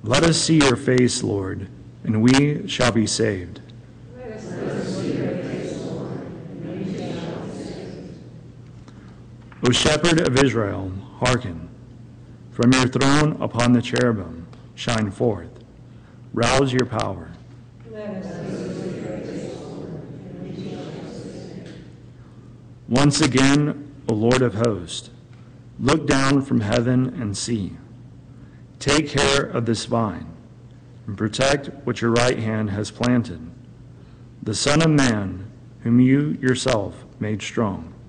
Let us see your face, Lord, and we shall be saved. Let us see your face, Lord, and we shall be saved. O Shepherd of Israel, hearken. From your throne upon the cherubim, shine forth. Rouse your power. Let us see your face, Lord, and we shall be saved. Once again, O Lord of hosts, look down from heaven and see. Take care of this vine, and protect what your right hand has planted, the Son of Man, whom you yourself made strong.